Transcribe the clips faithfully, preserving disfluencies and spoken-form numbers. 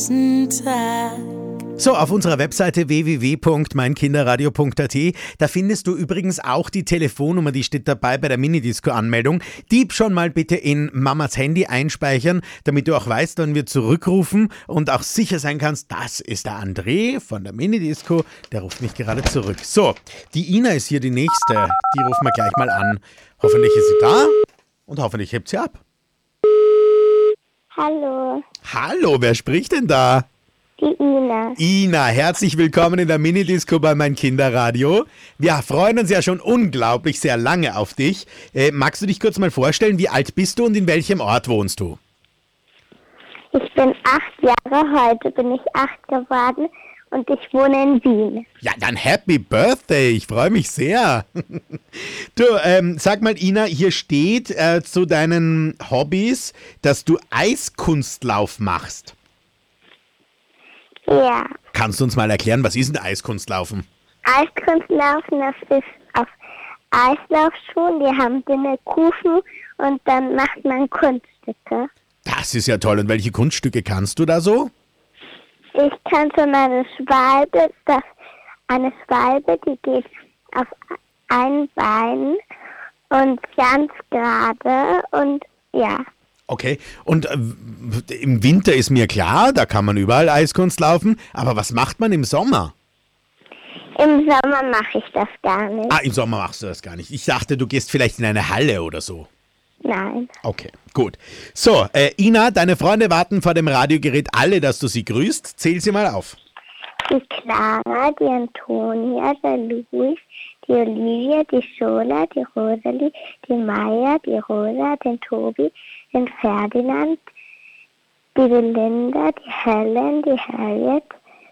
Tag. So, auf unserer Webseite w w w punkt mein kinderradio punkt a t, da findest du übrigens auch die Telefonnummer, die steht dabei bei der Minidisco-Anmeldung. Die schon mal bitte in Mamas Handy einspeichern, damit du auch weißt, wann wir zurückrufen und auch sicher sein kannst, das ist der André von der Minidisco, der ruft mich gerade zurück. So, die Ina ist hier die Nächste, die rufen wir gleich mal an. Hoffentlich ist sie da und hoffentlich hebt sie ab. Hallo, Hallo, wer spricht denn da? die Ina. Ina, herzlich willkommen in der Minidisco bei mein Kinderradio. Wir freuen uns ja schon unglaublich sehr lange auf dich. Äh, magst du dich kurz mal vorstellen, wie alt bist du und in welchem Ort wohnst du? Ich bin acht Jahre, heute bin ich acht geworden und ich wohne in Wien. Ja, dann Happy Birthday, ich freue mich sehr. Du, ähm, sag mal Ina, hier steht äh, zu deinen Hobbys, dass du Eiskunstlauf machst. Ja, Kannst du uns mal erklären, was ist denn Eiskunstlaufen? Eiskunstlaufen, das ist auf Eislaufschuhen, die haben dünne Kufen und dann macht man Kunststücke. Das ist ja toll. Und welche Kunststücke kannst du da so? Ich kann schon eine Schwalbe, das, eine Schwalbe, die geht auf ein Bein und ganz gerade und ja. Okay, und äh, im Winter ist mir klar, da kann man überall Eiskunst laufen, aber was macht man im Sommer? Im Sommer mache ich das gar nicht. Ah, im Sommer machst du das gar nicht. Ich dachte, du gehst vielleicht in eine Halle oder so. Nein. Okay, gut. So, äh, Ina, deine Freunde warten vor dem Radiogerät alle, dass du sie grüßt. Zähl sie mal auf. Die Clara, die Antonia, der Luis, die Olivia, die Schola, die Rosalie, die Maya, die Rosa, den Tobi, den Ferdinand, die Belinda, die Helen, die Harriet,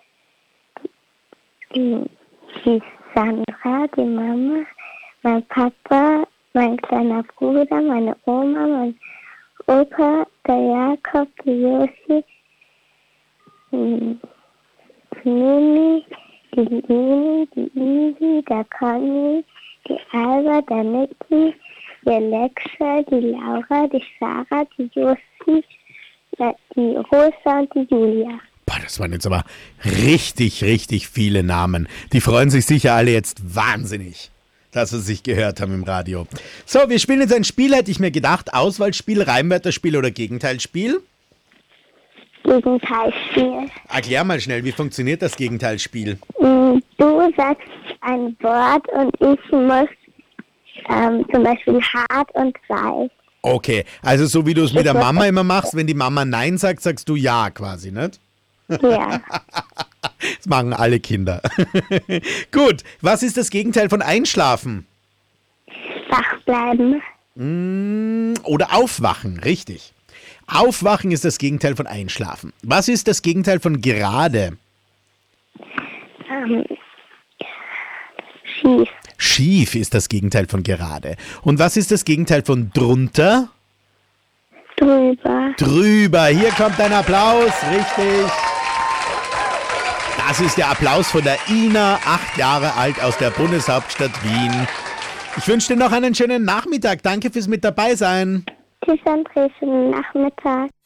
die, die Sandra, die Mama, mein Papa, mein kleiner Bruder, meine Oma, mein Opa, der Jakob, die Josi, die Mimi, die Lini, die Isi, der Conny, die Alba, der Niki, die Alexa, die Laura, die Sarah, die Josi, die Rosa und die Julia. Boah, das waren jetzt aber richtig, richtig viele Namen. Die freuen sich sicher alle jetzt wahnsinnig, dass sie sich gehört haben im Radio. So, wir spielen jetzt ein Spiel, hätte ich mir gedacht. Auswahlspiel, Reimwörterspiel oder Gegenteilspiel? Gegenteilspiel. Erklär mal schnell, wie funktioniert das Gegenteilspiel? Du sagst ein Wort und ich muss ähm, zum Beispiel hart und weich. Okay, also so wie du es mit der Mama immer machst, wenn die Mama Nein sagt, sagst du Ja quasi, nicht? Ja, Das machen alle Kinder. Gut, was ist das Gegenteil von Einschlafen? wach bleiben. Mm, Oder Aufwachen, richtig. Aufwachen ist das Gegenteil von Einschlafen. Was ist das Gegenteil von gerade? Ähm, schief. Schief ist das Gegenteil von gerade. Und was ist das Gegenteil von drunter? Drüber. Drüber. Hier kommt ein Applaus, richtig. Das ist der Applaus von der Ina, acht Jahre alt aus der Bundeshauptstadt Wien. Ich wünsche dir noch einen schönen Nachmittag. Danke fürs mit dabei sein. Tschüss, André, schönen Nachmittag.